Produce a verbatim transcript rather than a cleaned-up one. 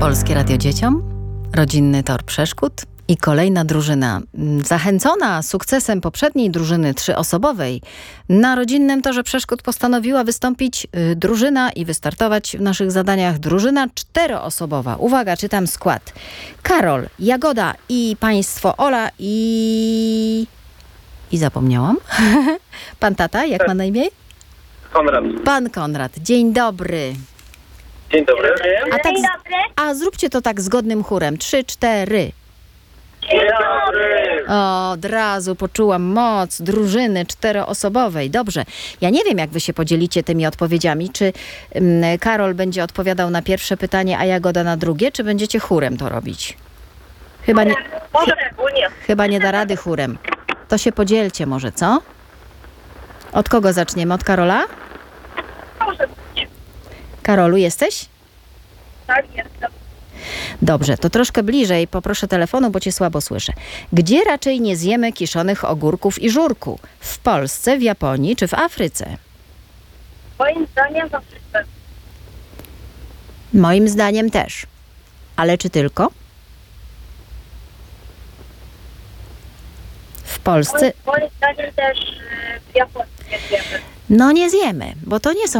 Polskie Radio Dzieciom, rodzinny tor przeszkód i kolejna drużyna. Zachęcona sukcesem poprzedniej drużyny trzyosobowej, na rodzinnym torze przeszkód postanowiła wystąpić y, drużyna i wystartować w naszych zadaniach drużyna czteroosobowa. Uwaga, czytam skład. Karol, Jagoda i państwo Ola i... I zapomniałam. Pan tata, jak ma na imię? Konrad. Pan Konrad. Dzień dobry. Dzień dobry. A, tak, Dzień dobry. a zróbcie to tak zgodnym chórem. Trzy, cztery. Dzień dobry. O, od razu poczułam moc drużyny czteroosobowej. Dobrze. Ja nie wiem, jak wy się podzielicie tymi odpowiedziami. Czy mm, Karol będzie odpowiadał na pierwsze pytanie, a Jagoda na drugie? Czy będziecie chórem to robić? Chyba nie, Może wspólnie. chyba nie da rady chórem. To się podzielcie może, co? Od kogo zaczniemy? Od Karola? Może być. Karolu, jesteś? Tak, jestem. Dobrze, to troszkę bliżej poproszę telefonu, bo cię słabo słyszę. Gdzie raczej nie zjemy kiszonych ogórków i żurku? W Polsce, w Japonii czy w Afryce? Moim zdaniem w Afryce. Moim zdaniem też. Ale czy tylko? W Polsce? Moim zdaniem też y, w Japonii nie wiemy. No nie zjemy, bo to nie są